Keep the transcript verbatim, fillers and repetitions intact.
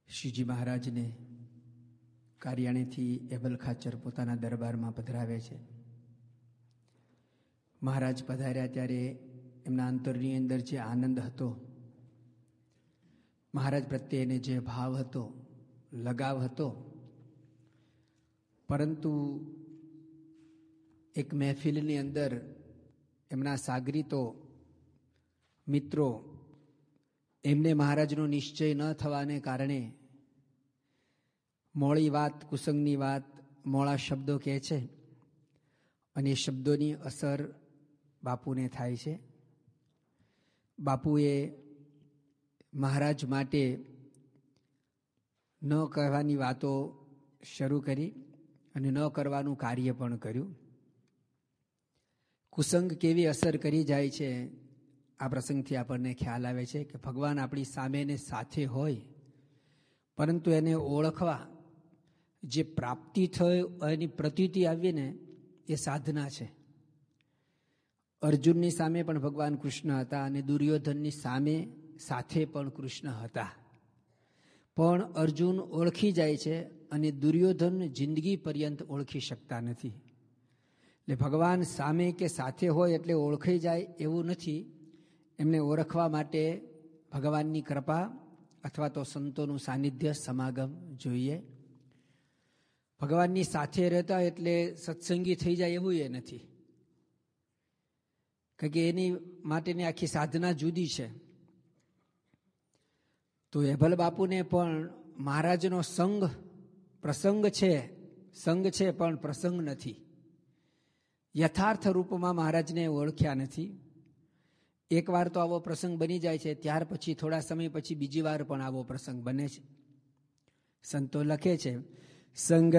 શ્રીજી મહારાજને કારિયાણીથી એબલ ખાચર પોતાના દરબારમાં પધરાવે છે. મહારાજ પધાર્યા ત્યારે એમના અંતરની અંદર જે આનંદ હતો, મહારાજ પ્રત્યેને જે ભાવ હતો, લગાવ હતો, પરંતુ એક મહેફિલની અંદર એમના સાગરીતો મિત્રો એમને મહારાજનો નિશ્ચય ન થવાને કારણે મોળી વાત, કુસંગની વાત, મોળા શબ્દો કહે છે અને એ શબ્દોની અસર બાપુને થાય છે. બાપુએ મહારાજ માટે ન કહેવાની વાતો શરૂ કરી અને ન કરવાનું કાર્ય પણ કર્યું. કુસંગ કેવી અસર કરી જાય છે આ પ્રસંગથી આપણને ખ્યાલ આવે છે કે ભગવાન આપણી સામે ને સાથે હોય, પરંતુ એને ઓળખવા જે પ્રાપ્તિ થઈ એની પ્રતીતિ આવી ને એ સાધના છે. અર્જુનની સામે પણ ભગવાન કૃષ્ણ હતા અને દુર્યોધનની સામે સાથે પણ કૃષ્ણ હતા, પણ અર્જુન ઓળખી જાય છે અને દુર્યોધન જિંદગી પર્યંત ઓળખી શકતા નથી. એટલે ભગવાન સામે કે સાથે હોય એટલે ઓળખાઈ જાય એવું નથી. એમને ઓળખવા માટે ભગવાનની કૃપા અથવા તો સંતોનું સાનિધ્ય, સમાગમ જોઈએ. ભગવાનની સાથે રહેતા એટલે સત્સંગી થઈ જાય એવું એ નથી, કારણ કે એની માટેની આખી સાધના જુદી છે. તો એભલ બાપુને પણ મહારાજનો સંગ પ્રસંગ છે, સંગ છે પણ પ્રસંગ નથી. યથાર્થ રૂપમાં મહારાજને ઓળખ્યા નથી. એક વાર તો આવો પ્રસંગ બની જાય છે, ત્યાર પછી થોડા સમય પછી બીજી વાર પણ આવો પ્રસંગ બને છે. સંતો લખે છે, સંગ